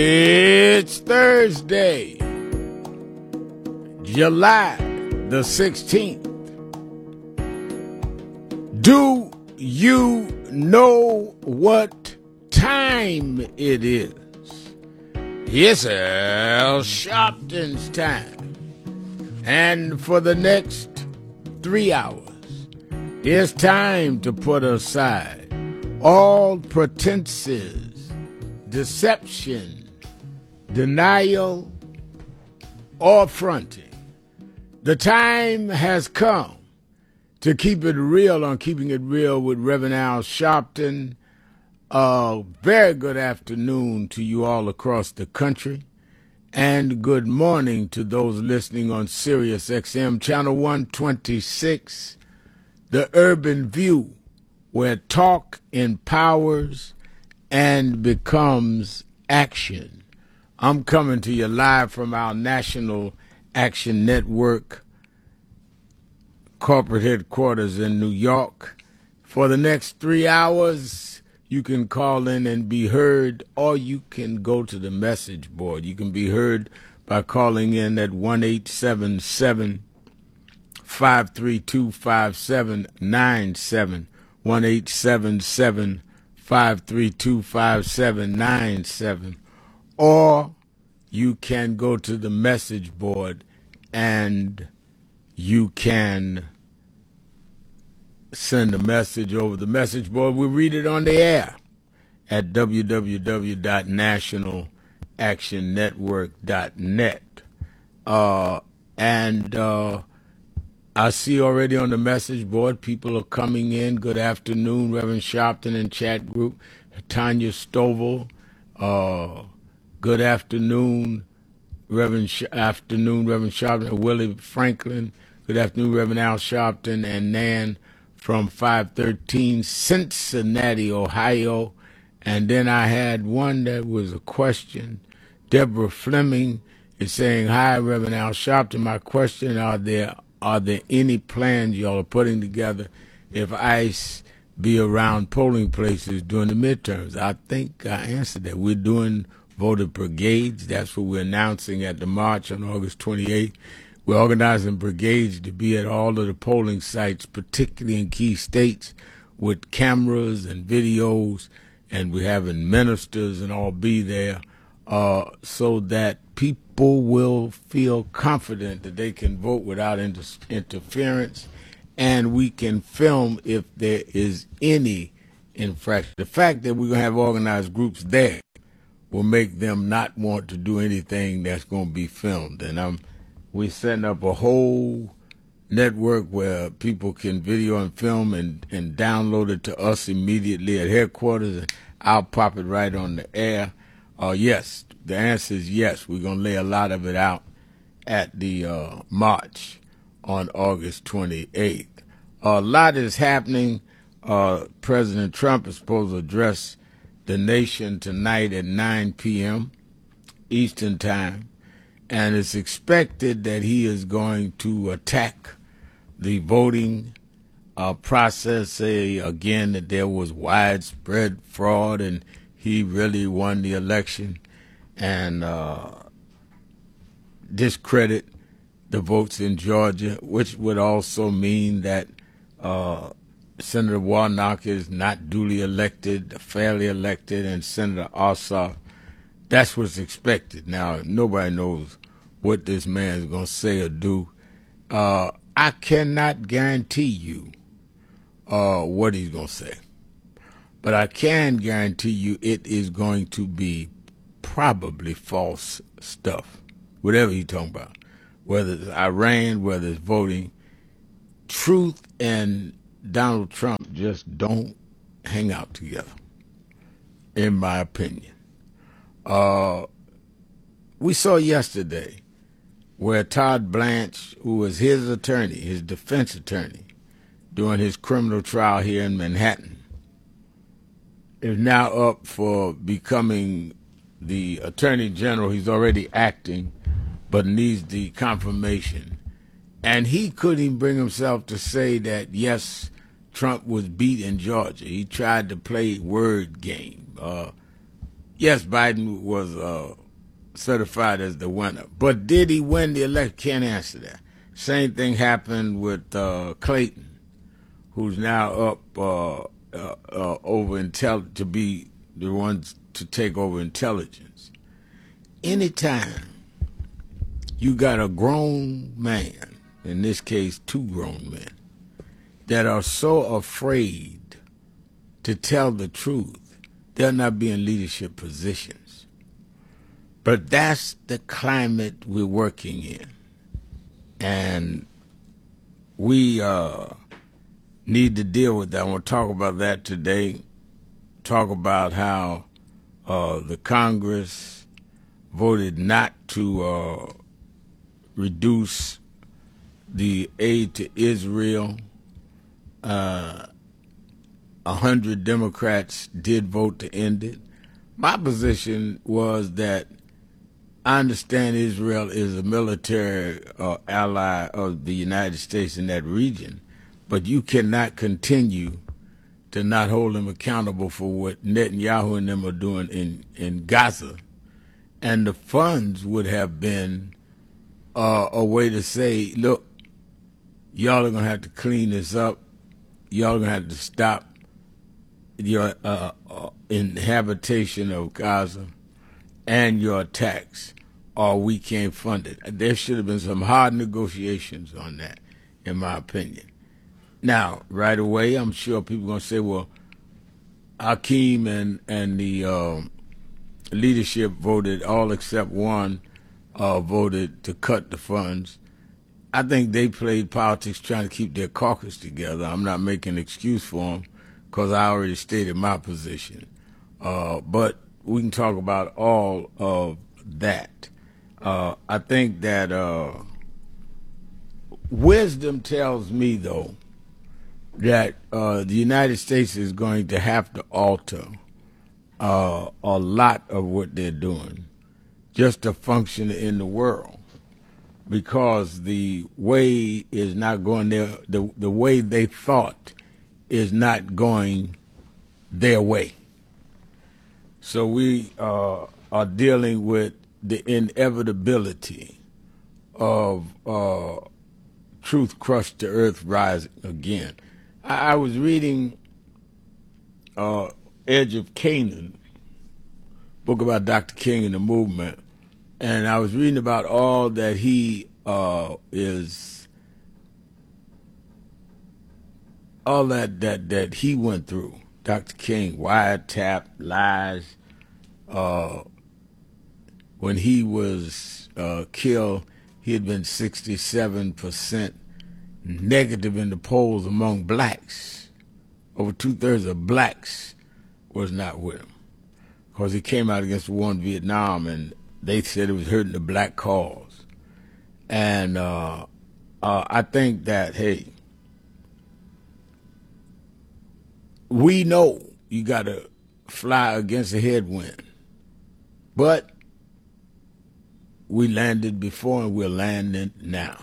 It's Thursday, July the 16th. Do you know what time it is? It's Al Sharpton's time. And for the next 3 hours, it's time to put aside all pretenses, deception, denial, or fronting. The time has come to keep it real on Keeping It Real with Reverend Al Sharpton. Very good afternoon to you all across the country, and good morning to those listening on Sirius XM Channel 126, The Urban View, where talk empowers and becomes action. I'm coming to you live from our National Action Network corporate headquarters in New York. For the next 3 hours, you can call in and be heard, or you can go to the message board. You can be heard by calling in at 1-877-532-5797, 1-877-532-5797. Or you can go to the message board and you can send a message over the message board. We'll read it on the air at www.nationalactionnetwork.net. I see already on the message board people are coming in. Good afternoon, Reverend Sharpton and chat group. Tanya Stovall. Good afternoon, Reverend Sharpton, Willie Franklin. Good afternoon, Reverend Al Sharpton and Nan from 513 Cincinnati, Ohio. And then I had one that was a question. Deborah Fleming is saying, "Hi, Reverend Al Sharpton. My question: Are there any plans y'all are putting together if ICE be around polling places during the midterms?" I think I answered that. We're doing voter brigades. That's what we're announcing at the march on August 28th. We're organizing brigades to be at all of the polling sites, particularly in key states, with cameras and videos, and we're having ministers and all be there so that people will feel confident that they can vote without interference, and we can film if there is any infraction. The fact that we're going to have organized groups there will make them not want to do anything that's going to be filmed. And we're setting up a whole network where people can video and film and download it to us immediately at headquarters, and I'll pop it right on the air. Yes, the answer is yes. We're going to lay a lot of it out at the march on August 28th. A lot is happening. President Trump is supposed to address the nation tonight at 9 p.m. Eastern Time, and it's expected that he is going to attack the voting process, say again that there was widespread fraud and he really won the election, and discredit the votes in Georgia, which would also mean that Senator Warnock is not duly elected, fairly elected, and Senator Ossoff. That's what's expected. Now, nobody knows what this man is going to say or do. I cannot guarantee you what he's going to say, but I can guarantee you it is going to be probably false stuff, whatever he's talking about, whether it's Iran, whether it's voting. Truth and Donald Trump just don't hang out together, in my opinion. We saw yesterday where Todd Blanche, who was his attorney, his defense attorney, during his criminal trial here in Manhattan, is now up for becoming the attorney general. He's already acting, but needs the confirmation. And he couldn't even bring himself to say that, yes, Trump was beat in Georgia. He tried to play word game. yes, Biden was certified as the winner. But did he win the election? Can't answer that. Same thing happened with Clayton, who's now up over to be the ones to take over intelligence. Anytime you got a grown man, in this case, two grown men, that are so afraid to tell the truth, they'll not be in leadership positions. But that's the climate we're working in. And we need to deal with that. I want to talk about that today. Talk about how the Congress voted not to reduce the aid to Israel. 100 Democrats did vote to end it. My position was that I understand Israel is a military ally of the United States in that region, but you cannot continue to not hold them accountable for what Netanyahu and them are doing in Gaza. And the funds would have been a way to say, look, y'all are going to have to clean this up. Y'all are going to have to stop your inhabitation of Gaza and your attacks, or we can't fund it. There should have been some hard negotiations on that, in my opinion. Now, right away, I'm sure people are going to say, well, Hakeem and the leadership voted, all except one voted to cut the funds. I think they played politics trying to keep their caucus together. I'm not making an excuse for them because I already stated my position. But we can talk about all of that. I think that wisdom tells me, though, that the United States is going to have to alter a lot of what they're doing just to function in the world, because the way is not going there. The way they thought is not going their way. So we are dealing with the inevitability of truth crushed to earth rising again. I was reading Edge of Canaan, book about Dr. King and the movement, and I was reading about all that he is, all that he went through. Dr. King, wiretap, lies. When he was killed, he had been 67% negative in the polls among blacks. Over 2/3 of blacks was not with him because he came out against the war in Vietnam, and they said it was hurting the black cause. And I think that, hey, we know you got to fly against a headwind, but we landed before and we're landing now.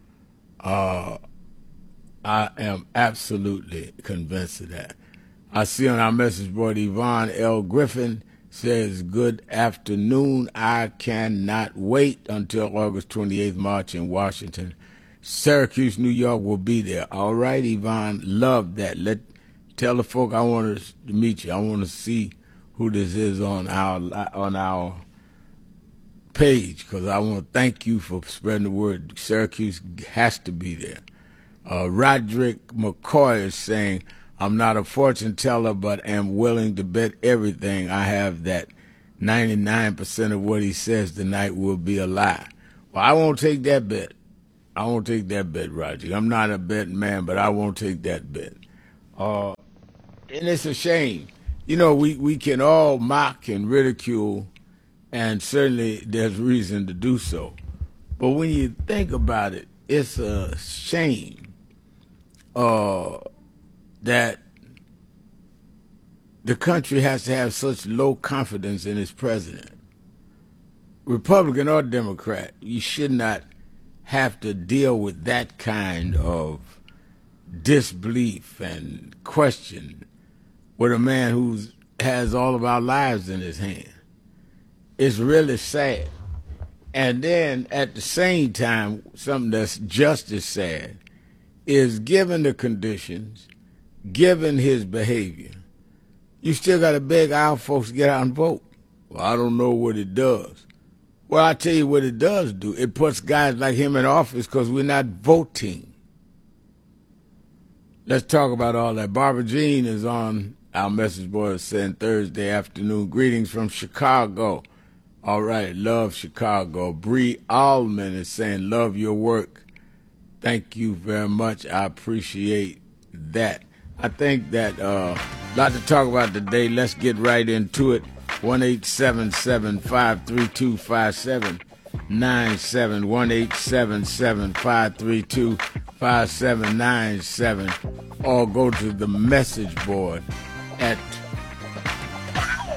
I am absolutely convinced of that. I see on our message board, Yvonne L. Griffin says, good afternoon. I cannot wait until August 28th march in Washington. Syracuse, New York will be there. All right, Yvonne, love that. Tell the folk I want to meet you. I want to see who this is on our page, because I want to thank you for spreading the word. Syracuse has to be there. Roderick McCoy is saying, I'm not a fortune teller, but am willing to bet everything I have that 99% of what he says tonight will be a lie. Well, I won't take that bet. I won't take that bet, Roger. I'm not a betting man, but I won't take that bet. And it's a shame. You know, we can all mock and ridicule, and certainly there's reason to do so. But when you think about it, it's a shame that the country has to have such low confidence in its president. Republican or Democrat, you should not have to deal with that kind of disbelief and question with a man who has all of our lives in his hand. It's really sad. And then at the same time, something that's just as sad is given the conditions, given his behavior, you still got to beg our folks to get out and vote. Well, I don't know what it does. Well, I tell you what it does do. It puts guys like him in office because we're not voting. Let's talk about all that. Barbara Jean is on our message board saying Thursday afternoon. Greetings from Chicago. All right, love Chicago. Bree Allman is saying, love your work. Thank you very much. I appreciate that. I think that a lot to talk about today. Let's get right into it. 1-877-532-5797. 1-877-532-5797. Or go to the message board at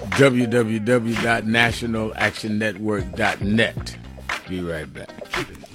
www.nationalactionnetwork.net. Be right back.